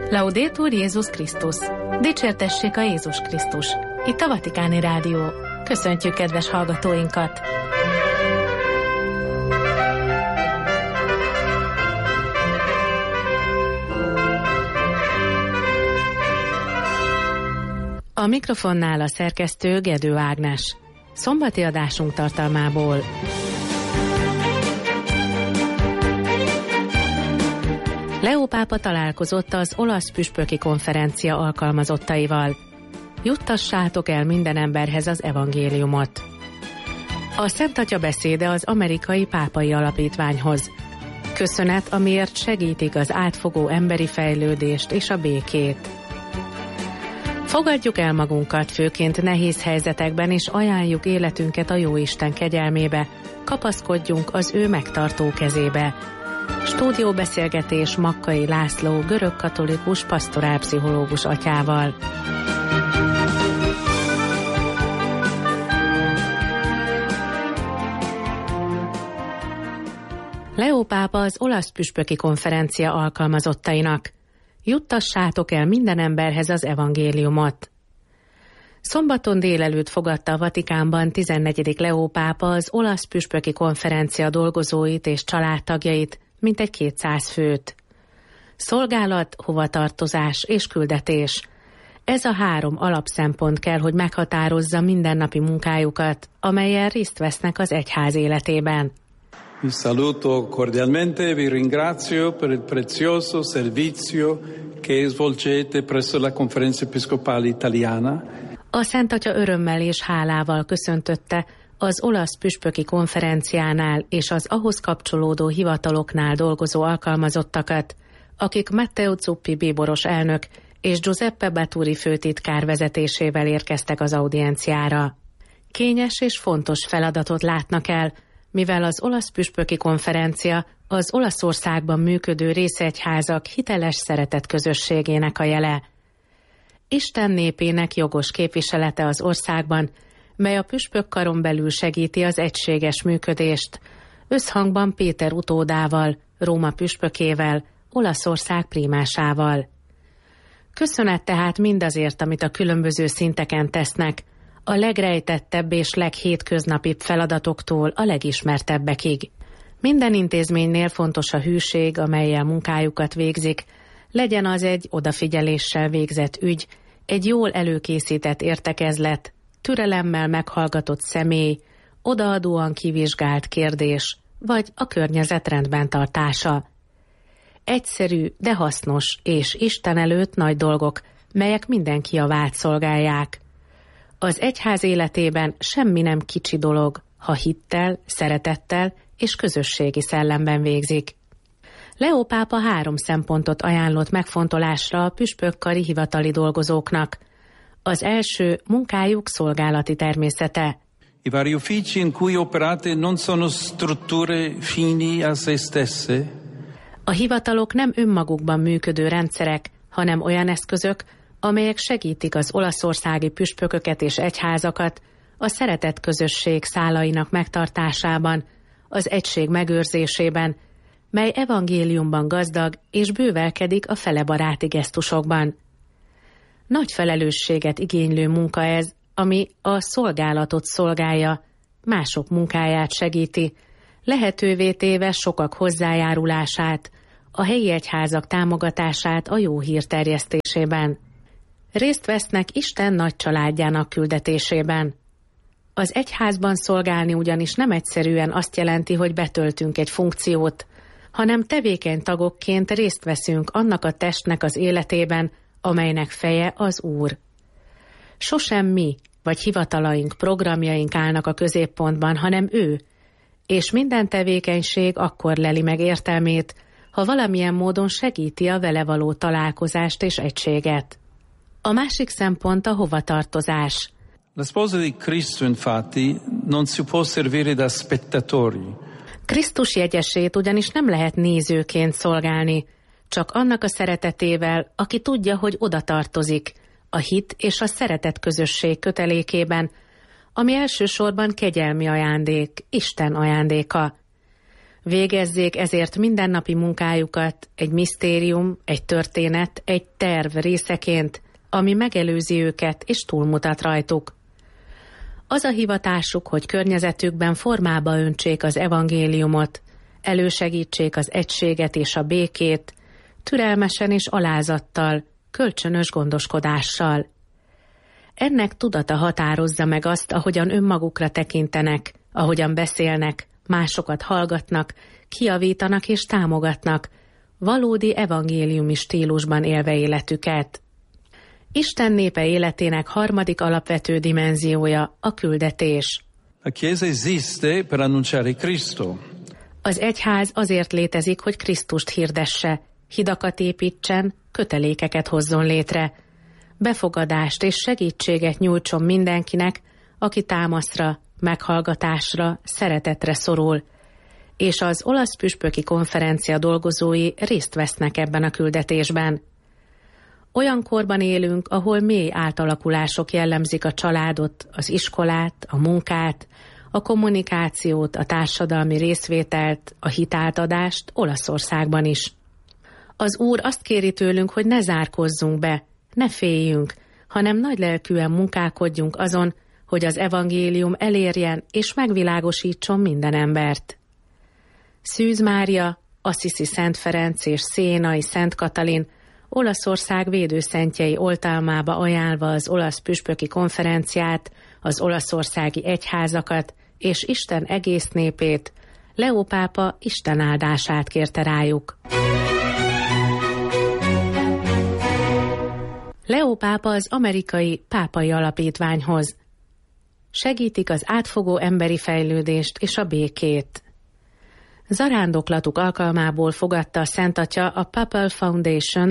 Laudetur Jézus Krisztus! Dicsértessék a Jézus Krisztus! Itt a Vatikáni Rádió. Köszöntjük kedves hallgatóinkat! A mikrofonnál a szerkesztő Gedő Ágnes. Szombati adásunk tartalmából. Leó pápa találkozott az olasz püspöki konferencia alkalmazottaival. Juttassátok el minden emberhez az evangéliumot. A Szent Atya beszéde az amerikai pápai alapítványhoz. Köszönet, amiért segítik az átfogó emberi fejlődést és a békét. Fogadjuk el magunkat, főként nehéz helyzetekben, és ajánljuk életünket a Jóisten kegyelmébe. Kapaszkodjunk az ő megtartó kezébe. Stúdióbeszélgetés Makkai László görögkatolikus pastorálpszichológus atyával. Leó pápa az olasz püspöki konferencia alkalmazottainak. Juttassátok el minden emberhez az evangéliumot. Szombaton délelőtt fogadta a Vatikánban 14. Leó pápa az olasz püspöki konferencia dolgozóit és családtagjait, mintegy 200 főt. Szolgálat, hovatartozás és küldetés. Ez a 3 alapszempont kell, hogy meghatározza mindennapi munkájukat, amellyel részt vesznek az egyház életében. Vi saluto cordialmente e vi ringrazio per il prezioso servizio che svolgete presso la Conferenza Episcopale Italiana. A Szent Atya örömmel és hálával köszöntötte az olasz püspöki konferenciánál és az ahhoz kapcsolódó hivataloknál dolgozó alkalmazottakat, akik Matteo Zuppi bíboros elnök és Giuseppe Baturi főtitkár vezetésével érkeztek az audienciára. Kényes és fontos feladatot látnak el, mivel az olasz püspöki konferencia az Olaszországban működő részegyházak hiteles szeretet közösségének a jele. Isten népének jogos képviselete az országban, mely a püspökkaron belül segíti az egységes működést, összhangban Péter utódával, Róma püspökével, Olaszország prímásával. Köszönet tehát mindazért, amit a különböző szinteken tesznek, a legrejtettebb és leghétköznapibb feladatoktól a legismertebbekig. Minden intézménynél fontos a hűség, amellyel munkájukat végzik, legyen az egy odafigyeléssel végzett ügy, egy jól előkészített értekezlet, türelemmel meghallgatott személy, odaadóan kivizsgált kérdés, vagy a környezet rendben tartása. Egyszerű, de hasznos és Isten előtt nagy dolgok, melyek mindenki javát szolgálják. Az egyház életében semmi nem kicsi dolog, ha hittel, szeretettel és közösségi szellemben végzik. Leó pápa 3 szempontot ajánlott megfontolásra a püspökkari hivatali dolgozóknak. Az első munkájuk szolgálati természete. I vari uffici in cui operate non sono strutture fini a se stesse. A hivatalok nem önmagukban működő rendszerek, hanem olyan eszközök, amelyek segítik az olaszországi püspököket és egyházakat a szeretett közösség szálainak megtartásában, az egység megőrzésében, mely evangéliumban gazdag és bővelkedik a felebaráti gesztusokban. Nagy felelősséget igénylő munka ez, ami a szolgálatot szolgálja, mások munkáját segíti, lehetővé téve sokak hozzájárulását, a helyi egyházak támogatását a jó hír terjesztésében. Részt vesznek Isten nagy családjának küldetésében. Az egyházban szolgálni ugyanis nem egyszerűen azt jelenti, hogy betöltünk egy funkciót, hanem tevékeny tagokként részt veszünk annak a testnek az életében, amelynek feje az Úr. Sosem mi, vagy hivatalaink, programjaink állnak a középpontban, hanem ő, és minden tevékenység akkor leli meg értelmét, ha valamilyen módon segíti a vele való találkozást és egységet. A másik szempont a hovatartozás. La sposa di Cristo, infatti, non si può servire da spettatori. Krisztus jegyesét ugyanis nem lehet nézőként szolgálni, csak annak a szeretetével, aki tudja, hogy oda tartozik, a hit és a szeretet közösség kötelékében, ami elsősorban kegyelmi ajándék, Isten ajándéka. Végezzék ezért mindennapi munkájukat egy misztérium, egy történet, egy terv részeként, ami megelőzi őket és túlmutat rajtuk. Az a hivatásuk, hogy környezetükben formába öntsék az evangéliumot, elősegítsék az egységet és a békét, türelmesen és alázattal, kölcsönös gondoskodással. Ennek tudata határozza meg azt, ahogyan önmagukra tekintenek, ahogyan beszélnek, másokat hallgatnak, kijavítanak és támogatnak, valódi evangéliumi stílusban élve életüket. Isten népe életének harmadik alapvető dimenziója a küldetés. La Chiesa esiste per annunciare Cristo. Az egyház azért létezik, hogy Krisztust hirdesse, hidakat építsen, kötelékeket hozzon létre, befogadást és segítséget nyújtson mindenkinek, aki támaszra, meghallgatásra, szeretetre szorul, és az olasz püspöki konferencia dolgozói részt vesznek ebben a küldetésben. Olyan korban élünk, ahol mély átalakulások jellemzik a családot, az iskolát, a munkát, a kommunikációt, a társadalmi részvételt, a hitátadást Olaszországban is. Az Úr azt kéri tőlünk, hogy ne zárkozzunk be, ne féljünk, hanem nagylelkűen munkálkodjunk azon, hogy az evangélium elérjen és megvilágosítson minden embert. Szűz Mária, Assisi Szent Ferenc és Szénai Szent Katalin Olaszország védőszentjei oltalmába ajánlva az olasz püspöki konferenciát, az olaszországi egyházakat és Isten egész népét, Leó pápa Isten áldását kérte rájuk. Leó pápa az amerikai pápai alapítványhoz. Segítik az átfogó emberi fejlődést és a békét. Zarándoklatuk alkalmából fogadta a Szent Atya a Papal Foundation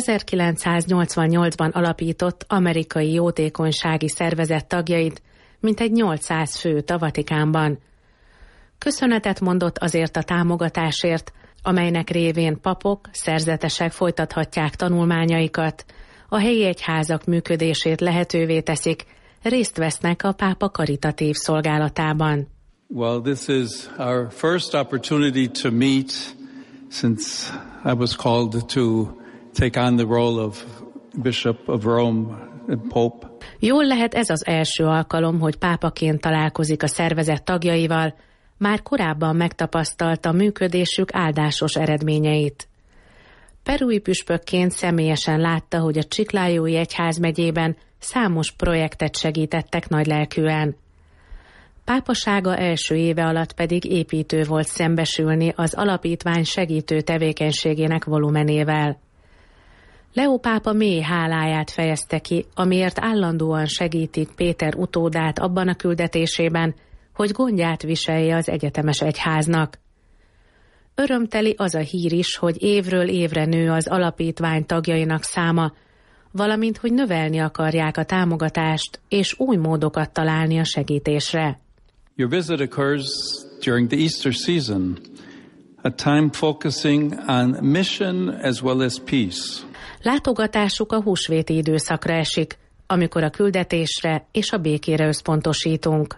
1988-ban alapított amerikai jótékonysági szervezet tagjait, mintegy 800 főt a Vatikánban. Köszönetet mondott azért a támogatásért, amelynek révén papok, szerzetesek folytathatják tanulmányaikat, a helyi egyházak működését lehetővé teszik, részt vesznek a pápa karitatív szolgálatában. Well, this is our first opportunity to meet since I was called to take on the role of Bishop of Rome and Pope. Jól lehet ez az első alkalom, hogy pápaként találkozik a szervezet tagjaival, már korábban megtapasztalta működésük áldásos eredményeit. Perui püspökként személyesen látta, hogy a Chiclajói egyházmegyében számos projektet segítettek nagylelkűen. Pápasága első éve alatt pedig építő volt szembesülni az alapítvány segítő tevékenységének volumenével. Leó pápa mély háláját fejezte ki, amiért állandóan segítik Péter utódát abban a küldetésében, hogy gondját viselje az egyetemes egyháznak. Örömteli az a hír is, hogy évről évre nő az alapítvány tagjainak száma, valamint hogy növelni akarják a támogatást és új módokat találni a segítésre. Your visit occurs during the Easter season, a time focusing on mission as well as peace. Látogatásuk a húsvéti időszakra esik, amikor a küldetésre és a békére összpontosítunk.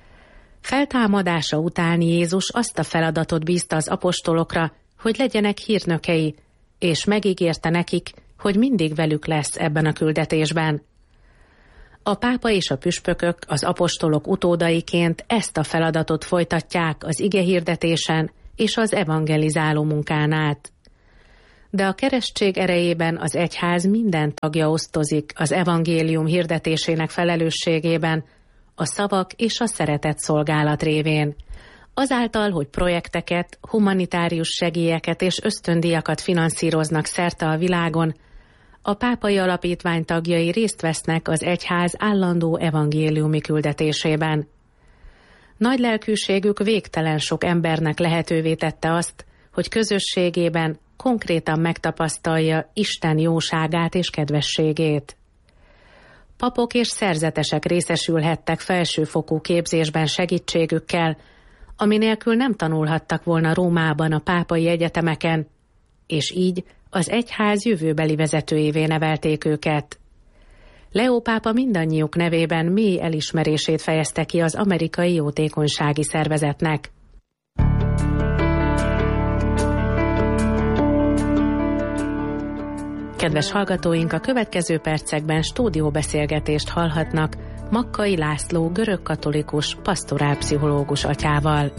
Feltámadása után Jézus azt a feladatot bízta az apostolokra, hogy legyenek hírnökei, és megígérte nekik, hogy mindig velük lesz ebben a küldetésben. A pápa és a püspökök az apostolok utódaiként ezt a feladatot folytatják az igehirdetésen és az evangelizáló munkán át. De a keresztség erejében az egyház minden tagja osztozik az evangélium hirdetésének felelősségében, a szavak és a szeretet szolgálat révén. Azáltal, hogy projekteket, humanitárius segélyeket és ösztöndíjakat finanszíroznak szerte a világon, a pápai alapítvány tagjai részt vesznek az egyház állandó evangéliumi küldetésében. Nagy lelkűségük végtelen sok embernek lehetővé tette azt, hogy közösségében konkrétan megtapasztalja Isten jóságát és kedvességét. Papok és szerzetesek részesülhettek felsőfokú képzésben segítségükkel, ami nélkül nem tanulhattak volna Rómában a pápai egyetemeken, és így az egyház jövőbeli vezetőjévé nevelték őket. Leó pápa mindannyiuk nevében mély elismerését fejezte ki az amerikai jótékonysági szervezetnek. Kedves hallgatóink, a következő percekben stúdióbeszélgetést hallhatnak Makkai László görögkatolikus pastorálpszichológus atyával.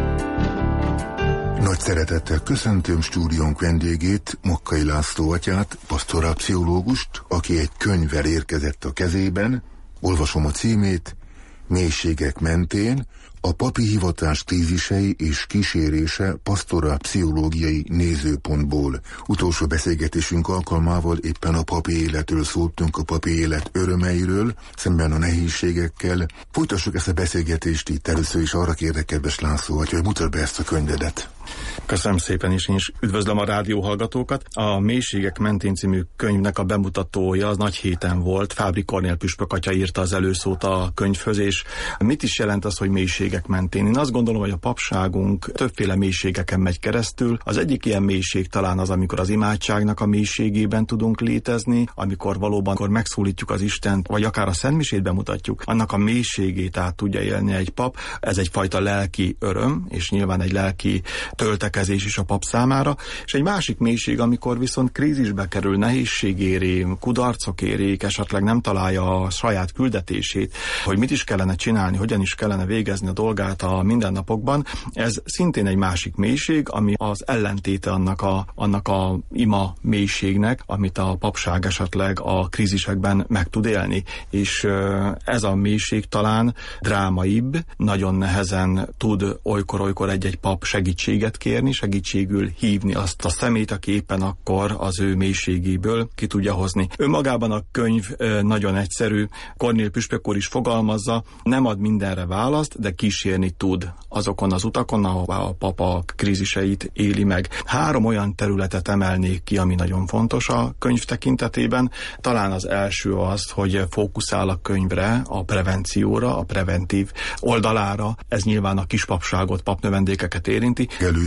Nagy szeretettel köszöntöm stúdiónk vendégét, Makkai László atyát, pastorálpszichológust, aki egy könyvvel érkezett a kezében. Olvasom a címét: Mélységek mentén, a papi hivatás krízisei és kísérése pastorálpszichológiai nézőpontból. Utolsó beszélgetésünk alkalmával éppen a papi életről szóltunk, a papi élet örömeiről, szemben a nehézségekkel. Folytassuk ezt a beszélgetést itt. Először is arra kérlek, kedves László, hogy mutasd be ezt a könyvedet. Köszönöm szépen, és én is üdvözlöm a rádióhallgatókat. A Mélységek mentén című könyvnek a bemutatója az nagy héten volt. Fábri Kornél püspök atya írta az előszót a könyvhöz, és mit is jelent az, hogy mélységek mentén? Én azt gondolom, hogy a papságunk többféle mélységeken megy keresztül. Az egyik ilyen mélység talán az, amikor az imádságnak a mélységében tudunk létezni, amikor valóban megszólítjuk az Istent, vagy akár a szentmisét bemutatjuk, annak a mélységét át tudja élni egy pap. Ez egyfajta lelki öröm, és nyilván egy lelki töltekezés is a pap számára, és egy másik mélység, amikor viszont krízisbe kerül, nehézség éri, kudarcok érik, esetleg nem találja a saját küldetését, hogy mit is kellene csinálni, hogyan is kellene végezni a dolgát a mindennapokban. Ez szintén egy másik mélység, ami az ellentéte annak a ima mélységnek, amit a papság esetleg a krízisekben meg tud élni. És ez a mélység talán drámaibb, nagyon nehezen tud olykor egy pap segítséget kérni, segítségül hívni azt a szemét, aki éppen akkor az ő mélységéből ki tudja hozni. Önmagában a könyv nagyon egyszerű. Kornél püspök úr is fogalmazza, nem ad mindenre választ, de kísérni tud azokon az utakon, ahová a papa kríziseit éli meg. 3 olyan területet emelnék ki, ami nagyon fontos a könyv tekintetében. Talán az első az, hogy fókuszál a könyvre, a prevencióra, a preventív oldalára. Ez nyilván a kispapságot, papnövendékeket érinti.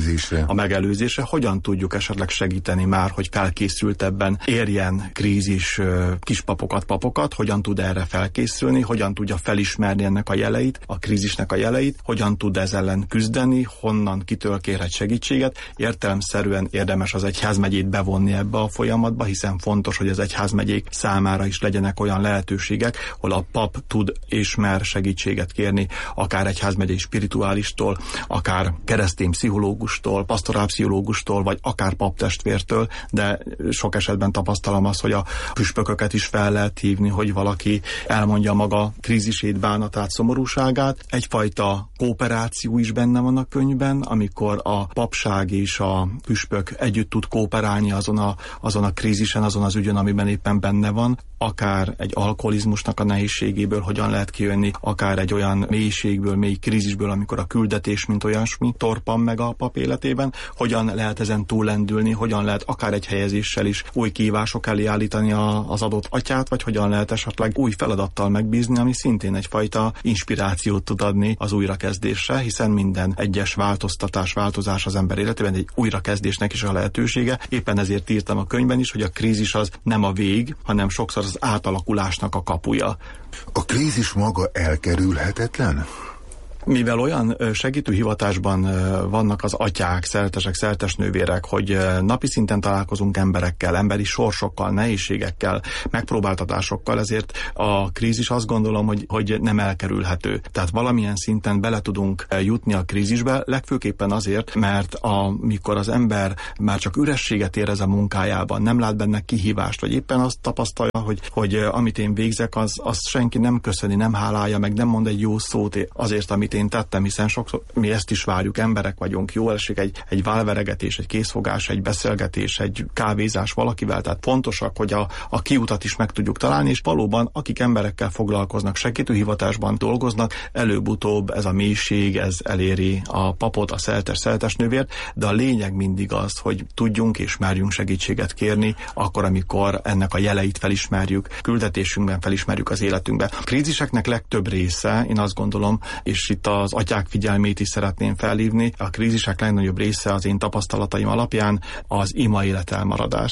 A megelőzésre. Hogyan tudjuk esetleg segíteni már, hogy felkészültebben érjen krízis kispapokat, papokat, hogyan tud erre felkészülni, hogyan tudja felismerni ennek a jeleit, a krízisnek a jeleit, hogyan tud ez ellen küzdeni, honnan, kitől kérhet segítséget. Értelemszerűen érdemes az egyházmegyét bevonni ebbe a folyamatba, hiszen fontos, hogy az egyházmegyék számára is legyenek olyan lehetőségek, hol a pap tud és mer segítséget kérni, akár egyházmegyei spirituálistól, akár keresztény pszichológustól, pastorálpszichológustól, vagy akár paptestvértől, de sok esetben tapasztalom azt, hogy a püspököket is fel lehet hívni, hogy valaki elmondja maga krízisét, bánatát, szomorúságát. Egyfajta kooperáció is benne van a könyvben, amikor a papság és a püspök együtt tud kooperálni azon a krízisen, azon az ügyön, amiben éppen benne van, akár egy alkoholizmusnak a nehézségéből hogyan lehet kijönni, akár egy olyan mélységből, mély krízisből, amikor a küldetés, mint olyasmi torpan meg a pap életében, hogyan lehet ezen túllendülni, hogyan lehet akár egy helyezéssel is új kihívások elé állítani az adott atyát, vagy hogyan lehet esetleg új feladattal megbízni, ami szintén egyfajta inspirációt tud adni az újrakezdésre, hiszen minden egyes változás az ember életében egy újrakezdésnek is a lehetősége. Éppen ezért írtam a könyvben is, hogy a krízis az nem a vég, hanem sokszor az átalakulásnak a kapuja. A krízis maga elkerülhetetlen? Mivel olyan segítő hivatásban vannak az atyák, szeretesek, szeretesnővérek, hogy napi szinten találkozunk emberekkel, emberi sorsokkal, nehézségekkel, megpróbáltatásokkal, ezért a krízis azt gondolom, hogy nem elkerülhető. Tehát valamilyen szinten bele tudunk jutni a krízisbe, legfőképpen azért, mert amikor az ember már csak ürességet érez a munkájában, nem lát benne kihívást, vagy éppen azt tapasztalja, hogy amit én végzek, azt senki nem köszöni, nem hálálja, meg nem mond egy jó szót azért, amit én tettem, hiszen sokszor mi ezt is várjuk, emberek vagyunk, jó esik egy válveregetés, egy készfogás, egy beszélgetés, egy kávézás valakivel, tehát fontosak, hogy a kiutat is meg tudjuk találni, és valóban akik emberekkel foglalkoznak, segítőhivatásban dolgoznak, előbb-utóbb ez a mélység, ez eléri a papot, a szeretesnővért, de a lényeg mindig az, hogy tudjunk és merjünk segítséget kérni, akkor, amikor ennek a jeleit felismerjük, küldetésünkben felismerjük az életünkben. A kríziseknek legtöbb része, én azt gondolom, és itt az atyák figyelmét is szeretném felhívni, a krízisek legnagyobb része az én tapasztalataim alapján az ima élet elmaradása.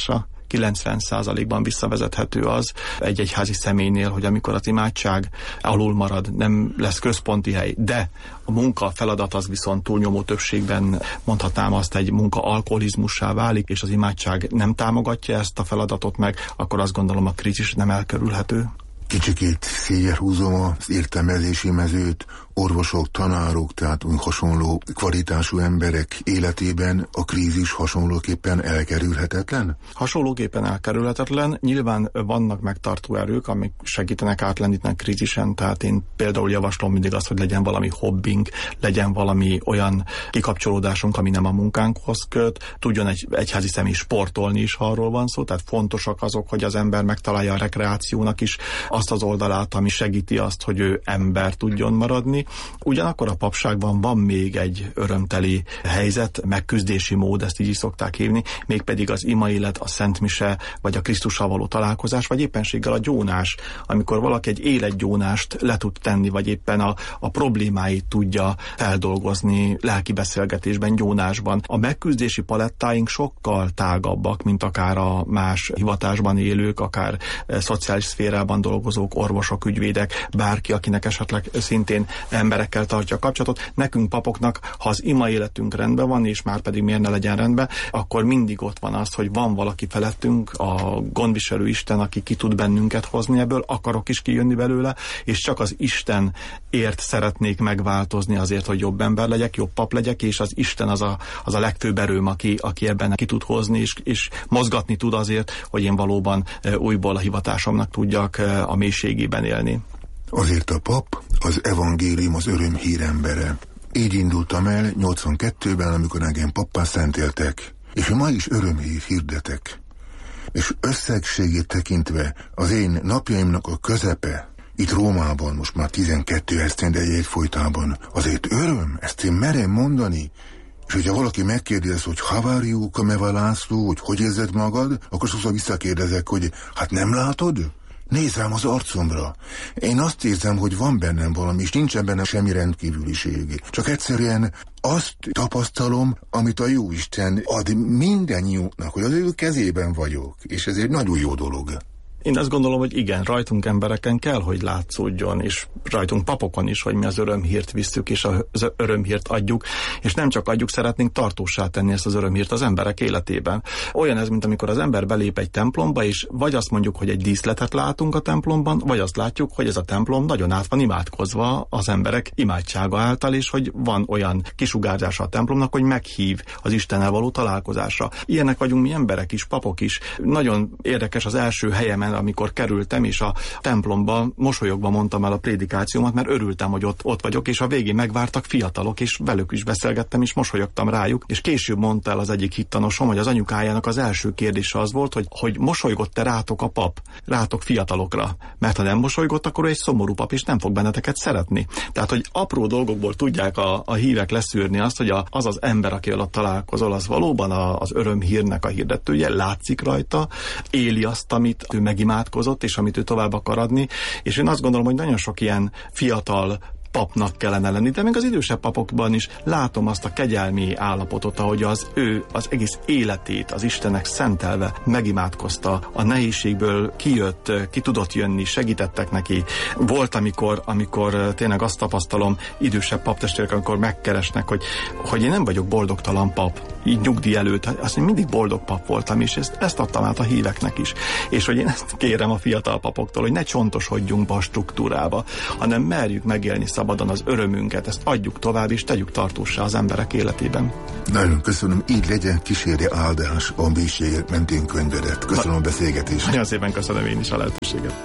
90%-ban visszavezethető az egy egyházi személynél, hogy amikor az imádság alul marad, nem lesz központi hely, de a munka feladat az viszont túlnyomó többségben, mondhatnám azt, egy munka alkoholizmussá válik, és az imádság nem támogatja ezt a feladatot meg, akkor azt gondolom, a krízis nem elkerülhető. Kicsikét széjjel húzom az értelmezési mezőt, orvosok, tanárok, tehát hasonló kvalitású emberek életében a krízis hasonlóképpen elkerülhetetlen? Hasonlóképpen elkerülhetetlen. Nyilván vannak megtartó erők, amik segítenek átlendíteni krízisen, tehát én például javaslom mindig azt, hogy legyen valami hobbink, legyen valami olyan kikapcsolódásunk, ami nem a munkánkhoz köt, tudjon egy egyházi személy sportolni is, ha arról van szó, tehát fontosak azok, hogy az ember megtalálja a rekreációnak is azt az oldalát, ami segíti azt, hogy ő ember tudjon maradni. Ugyanakkor a papságban van még egy örömteli helyzet, megküzdési mód, ezt így is szokták hívni, mégpedig az imaélet, a szentmise, vagy a Krisztussal való találkozás, vagy éppenséggel a gyónás, amikor valaki egy életgyónást le tud tenni, vagy éppen a problémáit tudja feldolgozni lelki beszélgetésben, gyónásban. A megküzdési palettáink sokkal tágabbak, mint akár a más hivatásban élők, akár szociális szférában dolgozók, orvosok, ügyvédek, bárki, akinek esetleg szintén emberekkel tartja a kapcsolatot. Nekünk papoknak, ha az ima életünk rendben van, és már pedig miért ne legyen rendben, akkor mindig ott van az, hogy van valaki felettünk, a gondviselő Isten, aki ki tud bennünket hozni ebből, akarok is kijönni belőle, és csak az Istenért szeretnék megváltozni azért, hogy jobb ember legyek, jobb pap legyek, és az Isten az a legfőbb erőm, aki ebben ki tud hozni, és mozgatni tud azért, hogy én valóban újból a hivatásomnak tudjak a mélységében élni. Azért a pap az evangélium, az örömhír embere. Így indultam el 82-ben, amikor engem pappá szentéltek, és ma is örömhír hirdetek. És összegségét tekintve az én napjaimnak a közepe, itt Rómában, most már 12 esztendeje egyfolytában, azért öröm, ezt én merem mondani. És hogyha valaki megkérdez, hogy how are you, Kameva László, hogy érzed magad, akkor sokszor visszakérdezek, hogy hát nem látod? Nézz rám az arcomra. Én azt érzem, hogy van bennem valami, és nincsen bennem semmi rendkívüliség. Csak egyszerűen azt tapasztalom, amit a Jóisten ad mindennyiunknak, hogy az ő kezében vagyok, és ez egy nagyon jó dolog. Én azt gondolom, hogy igen, rajtunk embereken kell, hogy látszódjon, és rajtunk papokon is, hogy mi az örömhírt visszük, és az örömhírt adjuk, és nem csak adjuk, szeretnénk tartóssá tenni ezt az örömhírt az emberek életében. Olyan ez, mint amikor az ember belép egy templomba, és vagy azt mondjuk, hogy egy díszletet látunk a templomban, vagy azt látjuk, hogy ez a templom nagyon át van imádkozva az emberek imádsága által, és hogy van olyan kisugárzása a templomnak, hogy meghív az Istennel való találkozásra. Ilyenek vagyunk mi emberek is, papok is. Nagyon érdekes az első helyemen, amikor kerültem, és a templomba mosolyogva mondtam el a prédikációmat, mert örültem, hogy ott vagyok, és a végén megvártak fiatalok, és velük is beszélgettem, és mosolyogtam rájuk, és később mondta el az egyik hittanosom, hogy az anyukájának az első kérdése az volt, hogy mosolygott-e rátok a pap, rátok fiatalokra, mert ha nem mosolygott, akkor ő egy szomorú pap, és nem fog benneteket szeretni. Tehát, hogy apró dolgokból tudják a hívek leszűrni azt, hogy az ember, akivel ott találkozol, az valóban az örömhírnek a hirdetője, látszik rajta, éli azt, amit ő megimádkozott, és amit ő tovább akar adni, és én azt gondolom, hogy nagyon sok ilyen fiatal papnak kellene lenni, de még az idősebb papokban is látom azt a kegyelmi állapotot, ahogy az egész életét az Istennek szentelve megimádkozta, a nehézségből kijött, ki tudott jönni, segítettek neki. Volt, amikor tényleg azt tapasztalom, idősebb paptestvérek, amikor megkeresnek, hogy én nem vagyok boldogtalan pap, így nyugdíj előtt, azt én mindig boldog pap voltam, és ezt adtam át a híveknek is. És hogy én ezt kérem a fiatal papoktól, hogy ne csontosodjunk be a struktúrába, hanem merjük megélni szabadon az örömünket, ezt adjuk tovább, és tegyük tartóssá az emberek életében. Nagyon köszönöm, így legyen, kísérje áldás a mélységek mentén könyvedet. Köszönöm a beszélgetést. Nagyon szépen köszönöm én is a lehetőséget.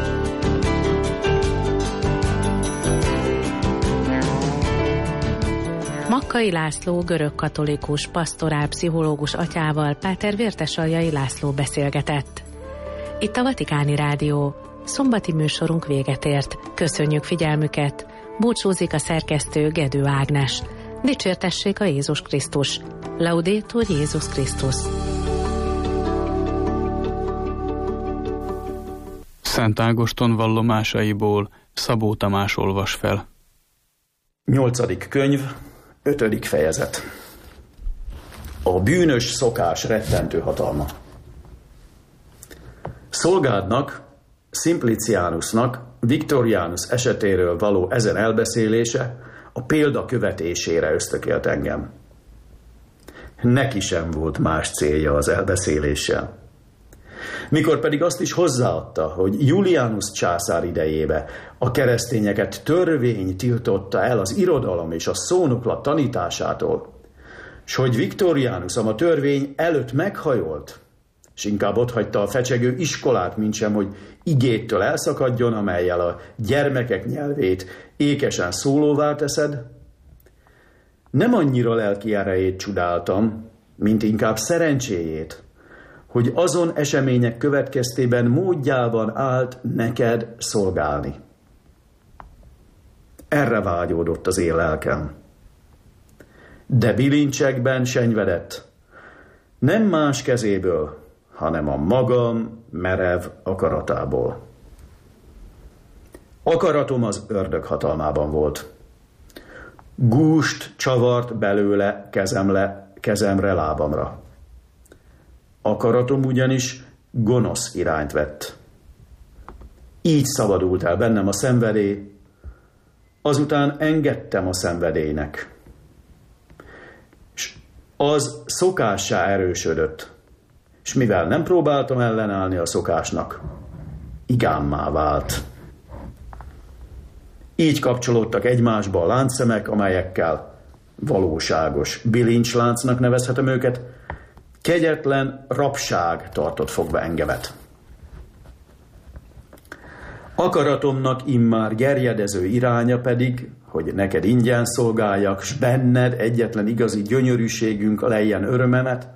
Makkai László görögkatolikus pastorálpszichológus atyával Páter Vértesaljai László beszélgetett. Itt a Vatikáni Rádió. Szombati műsorunk véget ért. Köszönjük figyelmüket. Búcsúzik a szerkesztő Gedő Ágnes. Dicsértessék a Jézus Krisztus. Laudetur Jézus Krisztus. Szent Ágoston vallomásaiból Szabó Tamás olvas fel. 8. könyv, 5. fejezet. A bűnös szokás rettentő hatalma. Szolgádnak, Simplicianusnak Victorianus esetéről való ezen elbeszélése a példa követésére ösztökélt engem. Neki sem volt más célja az elbeszéléssel. Mikor pedig azt is hozzáadta, hogy Julianus császár idejébe a keresztényeket törvény tiltotta el az irodalom és a szónoklat tanításától, s hogy Victorianus a törvény előtt meghajolt, és inkább otthagyta a fecsegő iskolát, mintsem, hogy igéttől elszakadjon, amellyel a gyermekek nyelvét ékesen szólóvá teszed, nem annyira lelki erejét csodáltam, mint inkább szerencséjét, hogy azon események következtében módjában állt neked szolgálni. Erre vágyódott az én lelkem. De bilincsekben senyvedett, nem más kezéből, hanem a magam merev akaratából. Akaratom az ördög hatalmában volt. Gúst csavart belőle kezemre, lábamra. Akaratom ugyanis gonosz irányt vett. Így szabadult el bennem a szenvedély, azután engedtem a szenvedélynek. És az szokássá erősödött, és mivel nem próbáltam ellenállni a szokásnak, igámmá vált. Így kapcsolódtak egymásba a láncszemek, amelyekkel valóságos bilincsláncnak nevezhetem őket, kegyetlen rabság tartott fogva engemet. Akaratomnak immár gerjedező iránya pedig, hogy neked ingyen szolgáljak, s benned egyetlen igazi gyönyörűségünk lejjen örömemet.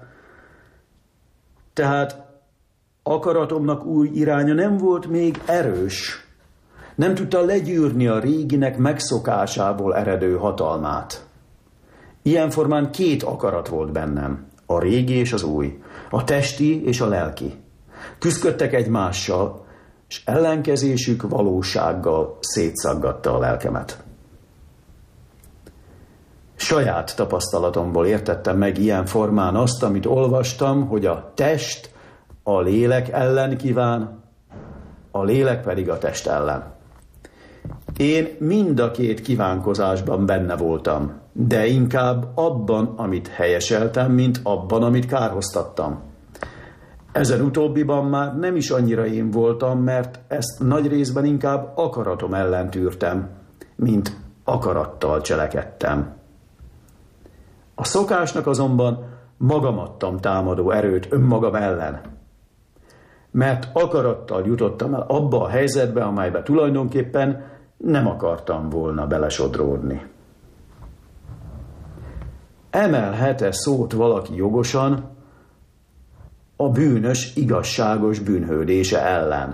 Tehát akaratomnak új iránya nem volt még erős, nem tudta legyűrni a réginek megszokásából eredő hatalmát. Ilyen formán két akarat volt bennem, a régi és az új, a testi és a lelki. Küszködtek egymással, és ellenkezésük valósággal szétszaggatta a lelkemet. Saját tapasztalatomból értettem meg ilyen formán azt, amit olvastam, hogy a test a lélek ellen kíván, a lélek pedig a test ellen. Én mind a két kívánkozásban benne voltam, de inkább abban, amit helyeseltem, mint abban, amit kárhoztattam. Ezen utóbbiban már nem is annyira én voltam, mert ezt nagy részben inkább akaratom ellen tűrtem, mint akarattal cselekedtem. A szokásnak azonban magam adtam támadó erőt önmagam ellen, mert akarattal jutottam el abba a helyzetbe, amelybe tulajdonképpen nem akartam volna belesodródni. Emelhet-e szót valaki jogosan a bűnös, igazságos bűnhődése ellen?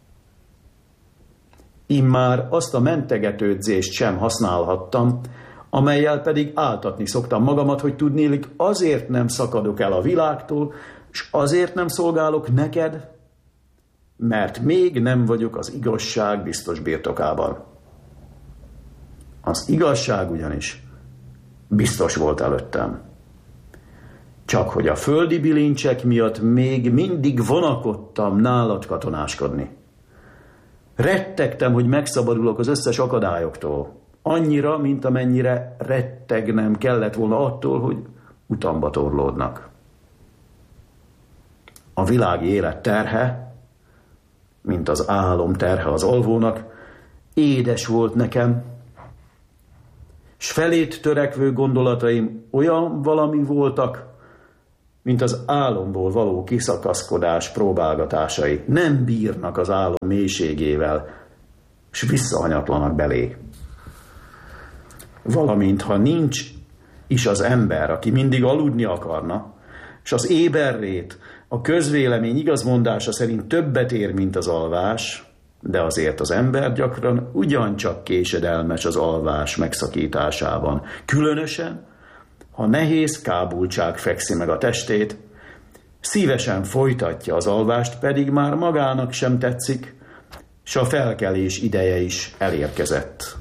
Immár azt a mentegetődzést sem használhattam, amellyel pedig áltatni szoktam magamat, hogy tudnélik, azért nem szakadok el a világtól, és azért nem szolgálok neked, mert még nem vagyok az igazság biztos birtokában. Az igazság ugyanis biztos volt előttem. Csak hogy a földi bilincsek miatt még mindig vonakodtam nálad katonáskodni. Rettegtem, hogy megszabadulok az összes akadályoktól. Annyira, mint amennyire rettegnem kellett volna attól, hogy utamba torlódnak. A világi élet terhe, mint az álom terhe az alvónak, édes volt nekem, s felét törekvő gondolataim olyan valami voltak, mint az álomból való kiszakaszkodás próbálgatásai. Nem bírnak az álom mélységével, s visszahanyatlanak belé. Valamint, ha nincs is az ember, aki mindig aludni akarna, és az éberrét a közvélemény igazmondása szerint többet ér, mint az alvás, de azért az ember gyakran ugyancsak késedelmes az alvás megszakításában. Különösen, ha nehéz kábultság fekszi meg a testét, szívesen folytatja az alvást, pedig már magának sem tetszik, s a felkelés ideje is elérkezett.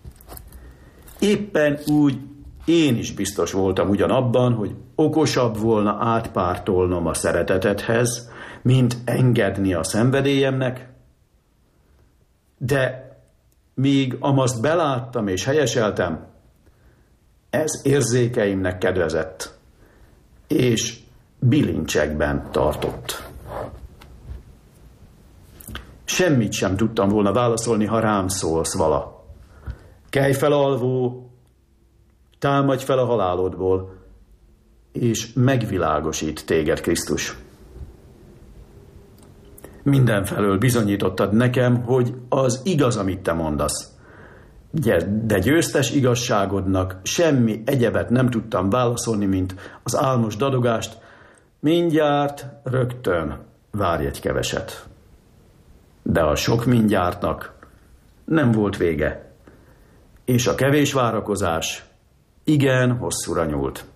Éppen úgy én is biztos voltam ugyanabban, hogy okosabb volna átpártolnom a szeretetedhez, mint engedni a szenvedélyemnek, de míg amaszt beláttam és helyeseltem, ez érzékeimnek kedvezett, és bilincsekben tartott. Semmit sem tudtam volna válaszolni, ha rám szólsz vala. Kelj fel, alvó, támadj fel a halálodból, és megvilágosít téged Krisztus. Mindenfelől bizonyítottad nekem, hogy az igaz, amit te mondasz. De győztes igazságodnak semmi egyebet nem tudtam válaszolni, mint az álmos dadogást. Mindjárt, rögtön, várj egy keveset. De a sok mindjártnak nem volt vége, és a kevés várakozás igen hosszúra nyúlt.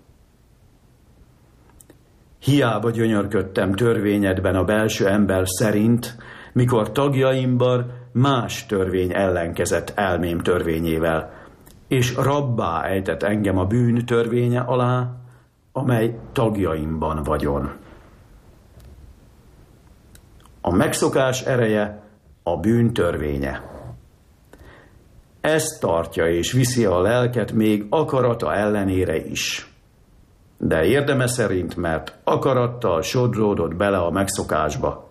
Hiába gyönyörködtem törvényedben a belső ember szerint, mikor tagjaimban más törvény ellenkezett elmém törvényével, és rabbá ejtett engem a bűn törvénye alá, amely tagjaimban vagyon. A megszokás ereje a bűn törvénye. Ez tartja és viszi a lelket még akarata ellenére is. De érdeme szerint, mert akarattal sodródott bele a megszokásba.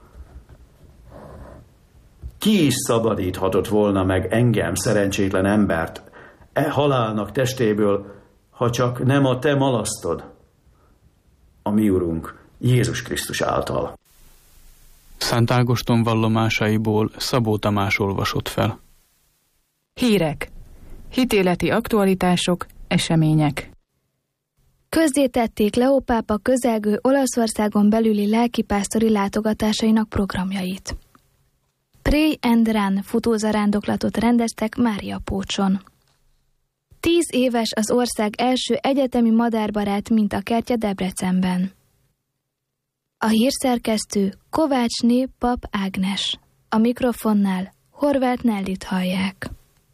Ki is szabadíthatott volna meg engem, szerencsétlen embert, halálnak testéből, ha csak nem a te malasztod, a mi Urunk Jézus Krisztus által. Szent Ágoston vallomásaiból Szabó Tamás olvasott fel. Hírek. Hitéleti aktualitások, események. Közzétették Leó pápa közelgő Olaszországon belüli lelkipásztori látogatásainak programjait. Pray and Run futózarándoklatot rendeztek Máriapócson. 10 éves az ország első egyetemi madárbarát mintakertje Debrecenben. A hírszerkesztő Kovácsné Pap Ágnes. A mikrofonnál Horváth Nellit hallják.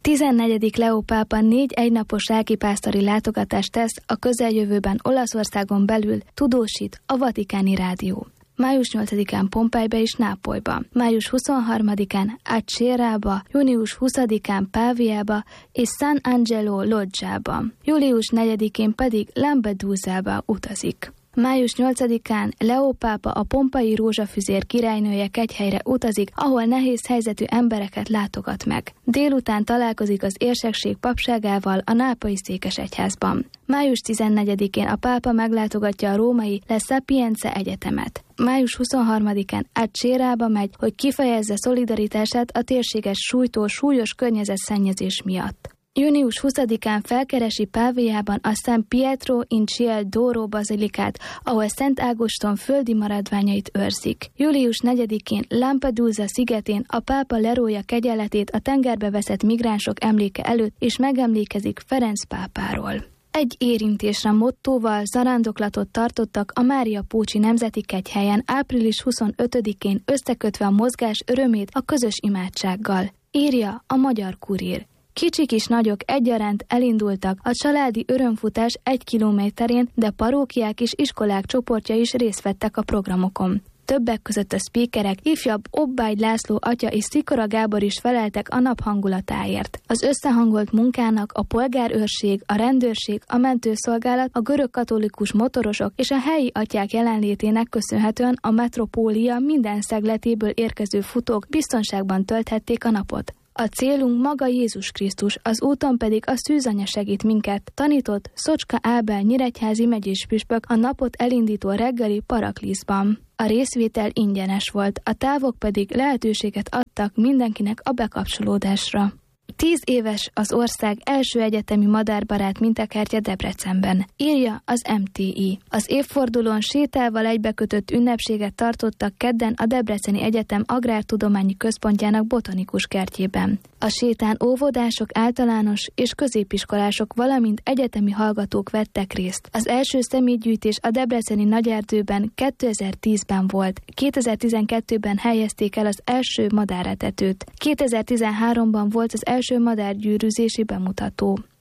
14. Leó pápa 4 egynapos lelkipásztori látogatást tesz a közeljövőben Olaszországon belül, tudósít a Vatikáni Rádió. Május 8-án Pompejbe és Nápolyba, május 23-án Acerába, június 20-án Páviába és San Angelo Loggiába, július 4-én pedig Lampedusába utazik. Május 8-án Leó pápa a pompai rózsafüzér királynője kegyhelyre utazik, ahol nehéz helyzetű embereket látogat meg. Délután találkozik az érsekség papságával a nápolyi székesegyházban. Május 14-én a pápa meglátogatja a római La Sapienza Egyetemet. Május 23-án Acerába megy, hogy kifejezze szolidaritását a térséges sújtó súlyos környezetszennyezés miatt. Június 20-án felkeresi Páviában a San Pietro in Ciel d'Oro bazilikát, ahol Szent Ágoston földi maradványait őrzik. Július 4-én Lampedusa szigetén a pápa lerója kegyeletét a tengerbe veszett migránsok emléke előtt, és megemlékezik Ferenc pápáról. Egy érintésre mottóval zarándoklatot tartottak a Máriapócsi Nemzeti Kegyhelyen április 25-én, összekötve a mozgás örömét a közös imádsággal, írja a Magyar Kurír. Kicsik és nagyok egyaránt elindultak a családi örömfutás 1 kilométerén, de parókiák és iskolák csoportja is részt vettek a programokon. Többek között a speakerek, ifjabb Obbágy László atya és Szikora Gábor is feleltek a nap hangulatáért. Az összehangolt munkának a polgárőrség, a rendőrség, a mentőszolgálat, a görögkatolikus motorosok és a helyi atyák jelenlétének köszönhetően a metropólia minden szegletéből érkező futók biztonságban tölthették a napot. A célunk maga Jézus Krisztus, az úton pedig a szűzanya segít minket, tanított Szocska Ábel nyíregyházi megyés püspök a napot elindító reggeli Parakliszban. A részvétel ingyenes volt, a távok pedig lehetőséget adtak mindenkinek a bekapcsolódásra. 10 éves az ország első egyetemi madárbarát mintakertje Debrecenben, írja az MTI. Az évfordulón sétával egybekötött ünnepséget tartottak kedden a Debreceni Egyetem Agrártudományi Központjának botanikus kertjében. A sétán óvodások, általános és középiskolások, valamint egyetemi hallgatók vettek részt. Az első személygyűjtés a debreceni Nagyerdőben 2010-ben volt. 2012-ben helyezték el az első madáretetőt. 2013-ban volt az első madárgyűrűzési bemutató.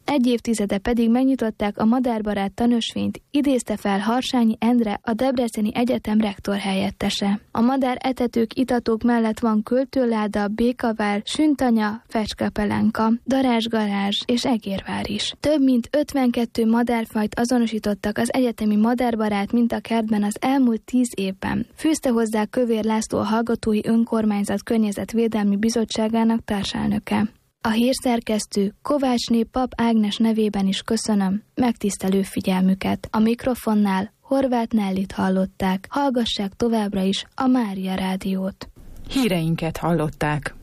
egy évtizede pedig megnyitották a madárbarát tanösvényt, idézte fel Harsányi Endre, a Debreceni Egyetem rektor helyettese. A madár etetők, itatók mellett van költőláda, békavár, süntanya, fecskepelenka, darázsgarázs és egérvár is. Több mint 52 madárfajt azonosítottak az egyetemi madárbarát mintakertben az elmúlt 10 évben. Fűzte hozzá Kövér László, a Hallgatói Önkormányzat Környezetvédelmi Bizottságának társelnöke. A hírszerkesztő Kovácsné Pap Ágnes nevében is köszönöm megtisztelő figyelmüket. A mikrofonnál Horváth Nellit hallották. Hallgassák továbbra is a Mária Rádiót. Híreinket hallották.